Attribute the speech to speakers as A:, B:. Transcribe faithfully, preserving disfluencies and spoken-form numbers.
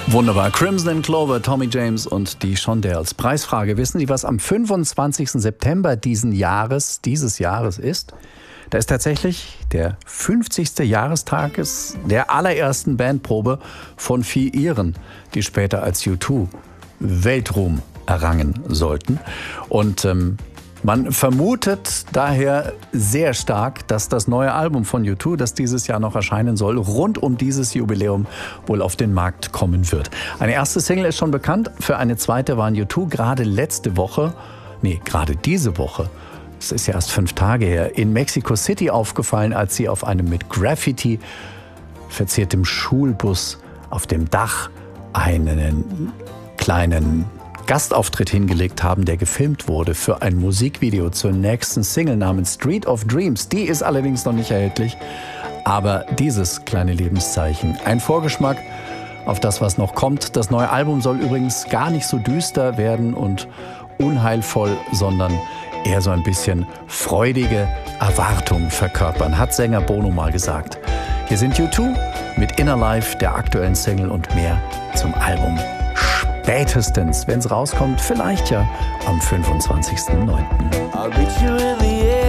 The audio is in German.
A: Wunderbar. Crimson and Clover, Tommy James und die Shondells. Preisfrage. Wissen Sie, was am fünfundzwanzigsten September diesen Jahres, dieses Jahres ist? Da ist tatsächlich der fünfzigste Jahrestag der allerersten Bandprobe von vier Iren, die später als U zwei Weltruhm errangen sollten. Und ähm, man vermutet daher sehr stark, dass das neue Album von U zwei, das dieses Jahr noch erscheinen soll, rund um dieses Jubiläum wohl auf den Markt kommen wird. Eine erste Single ist schon bekannt, für eine zweite waren U zwei gerade letzte Woche, nee, gerade diese Woche, es ist ja erst fünf Tage her, in Mexico City aufgefallen, als sie auf einem mit Graffiti verziertem Schulbus auf dem Dach einen kleinen Gastauftritt hingelegt haben, der gefilmt wurde für ein Musikvideo zur nächsten Single namens Street of Dreams. Die ist allerdings noch nicht erhältlich, aber dieses kleine Lebenszeichen, ein Vorgeschmack auf das, was noch kommt. Das neue Album soll übrigens gar nicht so düster werden und unheilvoll, sondern eher so ein bisschen freudige Erwartung verkörpern, hat Sänger Bono mal gesagt. Hier sind U zwei mit Inner Life, der aktuellen Single, und mehr zum Album. Spätestens, wenn es rauskommt, vielleicht ja am fünfundzwanzigsten neunten
B: I'll meet you in the air.